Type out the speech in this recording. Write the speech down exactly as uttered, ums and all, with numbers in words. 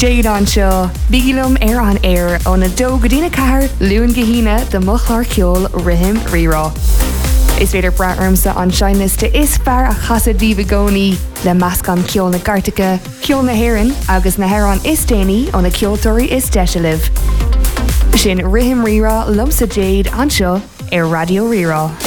Jade an seo, bígilum ar an air ó na dó go dtína cahar luúin gahína de mochlar ceol rihim rirá. Is féidir braarmsa an seinliste is fear a chasad díbhagóní le meascan ceol na Gartacha, ceol na Héireann agus na Héireann is déanaí ó na ceoltóirí is deisialah. Sin rihim rirá lumsa Jade an seo ar Radio Rirá.